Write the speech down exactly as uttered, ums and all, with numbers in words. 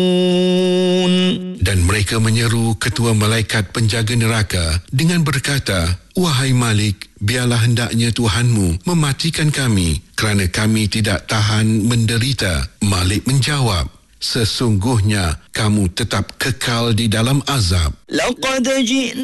Dan mereka menyeru ketua malaikat penjaga neraka dengan berkata, "Wahai Malik, biarlah hendaknya Tuhanmu mematikan kami kerana kami tidak tahan menderita." Malik menjawab, "Sesungguhnya kamu tetap kekal di dalam azab."